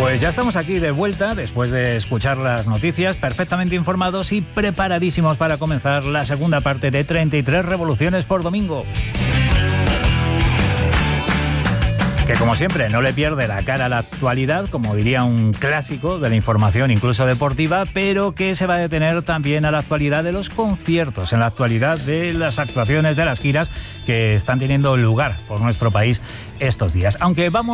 Pues ya estamos aquí de vuelta después de escuchar las noticias, perfectamente informados y preparadísimos para comenzar la segunda parte de 33 revoluciones por domingo. Que como siempre no le pierde la cara a la actualidad, como diría un clásico de la información incluso deportiva, pero que se va a detener también a la actualidad de los conciertos, en la actualidad de las actuaciones de las giras que están teniendo lugar por nuestro país estos días. Aunque vamos